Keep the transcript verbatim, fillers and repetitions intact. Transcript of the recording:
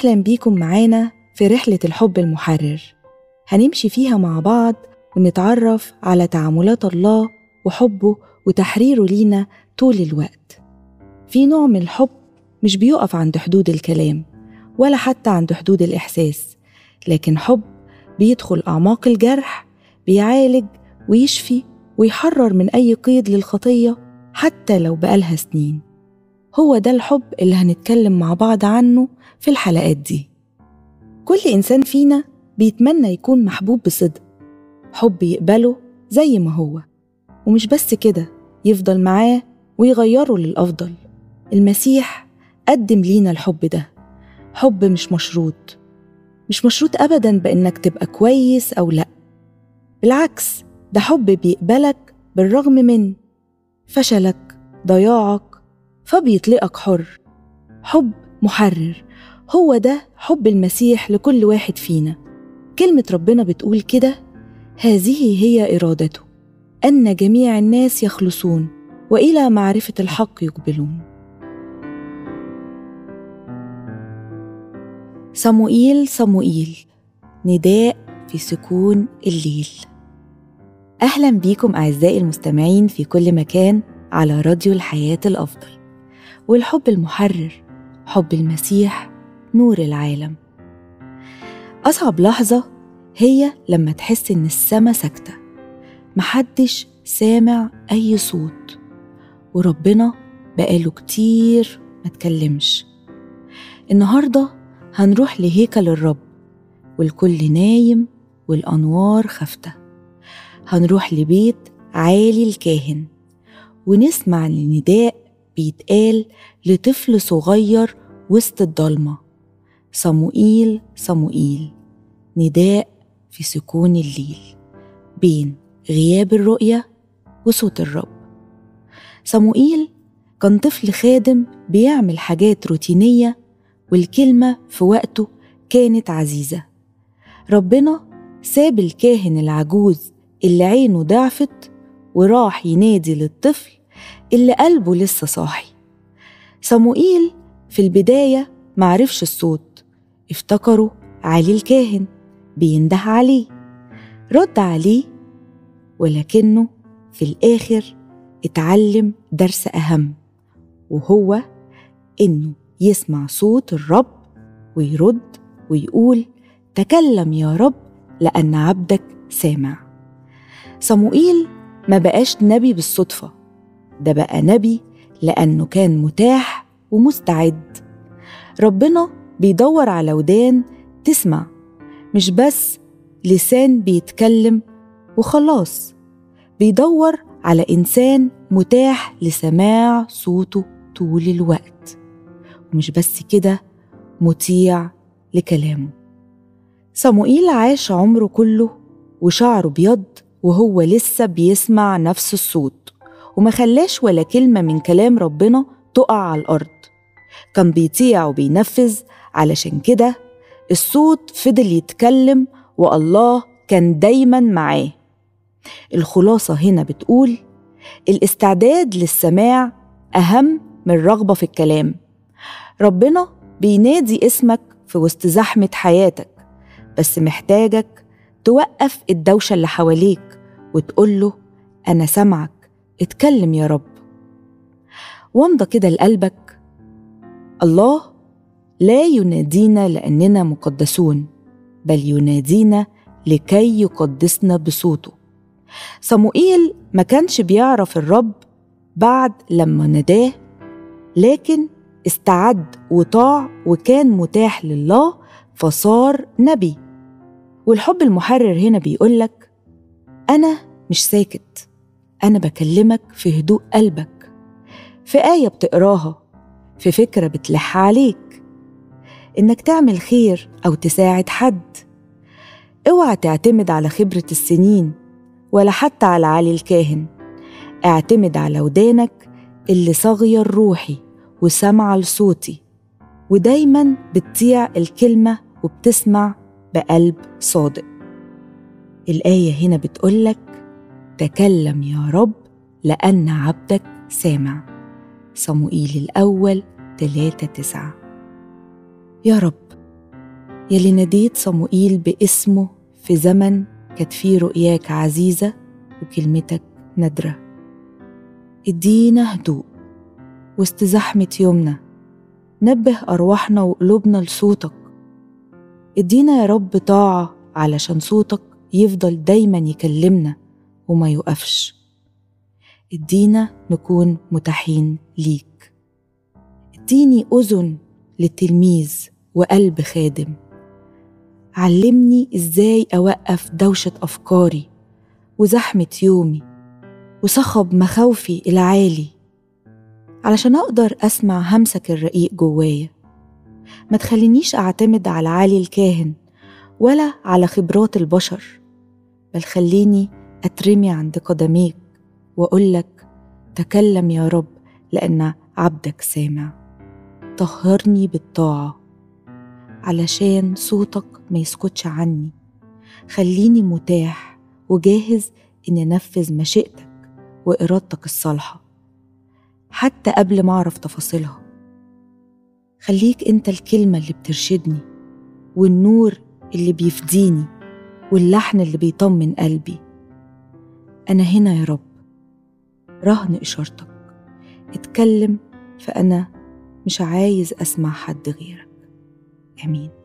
أهلا بيكم معانا في رحلة الحب المحرر. هنمشي فيها مع بعض ونتعرف على تعاملات الله وحبه وتحريره لينا طول الوقت. في نوع من الحب مش بيقف عند حدود الكلام ولا حتى عند حدود الإحساس، لكن حب بيدخل أعماق الجرح، بيعالج ويشفي ويحرر من أي قيد للخطية حتى لو بقالها سنين. هو ده الحب اللي هنتكلم مع بعض عنه في الحلقات دي. كل إنسان فينا بيتمنى يكون محبوب بصدق، حب يقبله زي ما هو، ومش بس كده، يفضل معاه ويغيره للأفضل. المسيح قدم لينا الحب ده، حب مش مشروط، مش مشروط أبداً بأنك تبقى كويس أو لأ. بالعكس، ده حب بيقبلك بالرغم من فشلك، ضياعك، فبيطلقك حر. حب محرر، هو ده حب المسيح لكل واحد فينا. كلمة ربنا بتقول كده: هذه هي إرادته، أن جميع الناس يخلصون وإلى معرفة الحق يقبلون. صموئيل صموئيل، نداء في سكون الليل. أهلا بيكم أعزائي المستمعين في كل مكان على راديو الحياة الأفضل. والحب المحرر، حب المسيح نور العالم. أصعب لحظة هي لما تحس إن السما ساكتة، محدش سامع أي صوت، وربنا بقاله كتير ما تكلمش. النهاردة هنروح لهيكل الرب والكل نايم والأنوار خافتة. هنروح لبيت عالي الكاهن ونسمع النداء بيتقال لطفل صغير وسط الضلمة: صموئيل صموئيل، نداء في سكون الليل بين غياب الرؤية وصوت الرب. صموئيل كان طفل خادم بيعمل حاجات روتينية، والكلمة في وقته كانت عزيزة. ربنا ساب الكاهن العجوز اللي عينه ضعفت وراح ينادي للطفل اللي قلبه لسه صاحي. صموئيل في البداية معرفش الصوت، افتكروا علي الكاهن بينده عليه، رد عليه، ولكنه في الآخر اتعلم درس أهم، وهو إنه يسمع صوت الرب ويرد ويقول: تكلم يا رب لأن عبدك سامع. صموئيل ما بقاش نبي بالصدفة، ده بقى نبي لأنه كان متاح ومستعد. ربنا بيدور على ودان تسمع، مش بس لسان بيتكلم وخلاص. بيدور على إنسان متاح لسماع صوته طول الوقت، ومش بس كده، مطيع لكلامه. صموئيل عاش عمره كله وشعره بيض وهو لسه بيسمع نفس الصوت، وما خلاش ولا كلمة من كلام ربنا تقع على الأرض. كان بيطيع وبينفذ، علشان كده الصوت فضل يتكلم والله كان دايما معاه. الخلاصة هنا بتقول: الاستعداد للسماع أهم من الرغبة في الكلام. ربنا بينادي اسمك في وسط زحمة حياتك، بس محتاجك توقف الدوشة اللي حواليك وتقوله: أنا سامعك، اتكلم يا رب. وامضى كده لقلبك: الله لا ينادينا لأننا مقدسون، بل ينادينا لكي يقدسنا بصوته. صموئيل ما كانش بيعرف الرب بعد لما نداه، لكن استعد وطاع وكان متاح لله فصار نبي. والحب المحرر هنا بيقولك: أنا مش ساكت، أنا بكلمك في هدوء قلبك، في آية بتقراها، في فكرة بتلح عليك، إنك تعمل خير أو تساعد حد. اوعى تعتمد على خبرة السنين ولا حتى على علي الكاهن، اعتمد على ودانك اللي صغير روحي وسمع لصوتي، ودايما بتطيع الكلمة وبتسمع بقلب صادق. الآية هنا بتقولك: تكلم يا رب لأن عبدك سامع. صموئيل الأول ثلاثة تسعة. يا رب يلي ناديت صموئيل باسمه في زمن كانت فيه رؤياك عزيزة وكلمتك نادرة. ادينا هدوء وسط زحمة يومنا، نبه أرواحنا وقلوبنا لصوتك. ادينا يا رب طاعة علشان صوتك يفضل دايما يكلمنا وما يوقفش. ادينا نكون متاحين ليك. اديني أذن للتلميذ وقلب خادم. علمني إزاي أوقف دوشة أفكاري وزحمة يومي وصخب مخاوفي العالي، علشان أقدر أسمع همسك الرقيق جوايا. ما تخلينيش أعتمد على عالي الكاهن ولا على خبرات البشر، بل خليني أترمي عند قدميك وأقولك تكلم يا رب لأن عبدك سامع. طهرني بالطاعة علشان صوتك ما يسكتش عني. خليني متاح وجاهز إن أنفذ مشيئتك وإرادتك الصالحة حتى قبل ما أعرف تفاصيلها. خليك أنت الكلمة اللي بترشدني والنور اللي بيفديني واللحن اللي بيطمن قلبي. أنا هنا يا رب، رهن إشارتك. اتكلم، فأنا مش عايز أسمع حد غيرك. آمين.